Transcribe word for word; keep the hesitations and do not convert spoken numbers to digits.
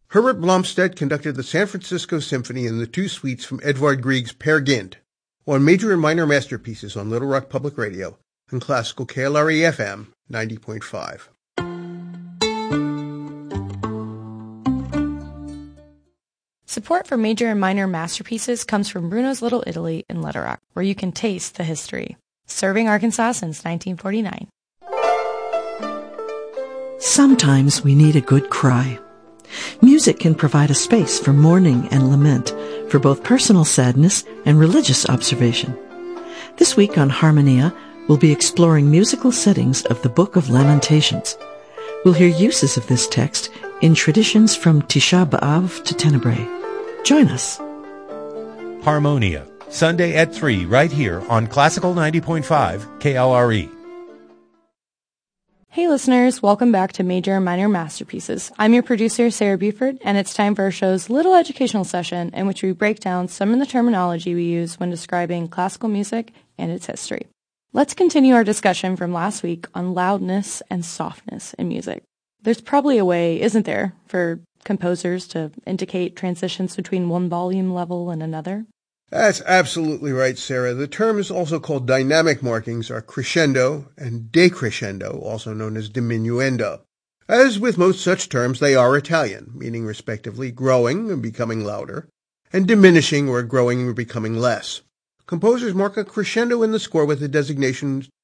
Herbert Blomstedt conducted the San Francisco Symphony in the two suites from Edvard Grieg's Peer Gynt on Major and Minor Masterpieces on Little Rock Public Radio and Classical K L R E F M ninety point five. Support for Major and Minor Masterpieces comes from Bruno's Little Italy in Little Rock, where you can taste the history. Serving Arkansas since nineteen forty-nine. Sometimes we need a good cry. Music can provide a space for mourning and lament, for both personal sadness and religious observation. This week on Harmonia, we'll be exploring musical settings of the Book of Lamentations. We'll hear uses of this text in traditions from Tisha B'Av to Tenebrae. Join us. Harmonia, Sunday at three, right here on Classical ninety point five K L R E. Hey listeners, welcome back to Major and Minor Masterpieces. I'm your producer, Sarah Buford, and it's time for our show's little educational session in which we break down some of the terminology we use when describing classical music and its history. Let's continue our discussion from last week on loudness and softness in music. There's probably a way, isn't there, for composers to indicate transitions between one volume level and another? That's absolutely right, Sarah. The terms also called dynamic markings are crescendo and decrescendo, also known as diminuendo. As with most such terms, they are Italian, meaning respectively growing and becoming louder, and diminishing or growing or becoming less. Composers mark a crescendo in the score with the designation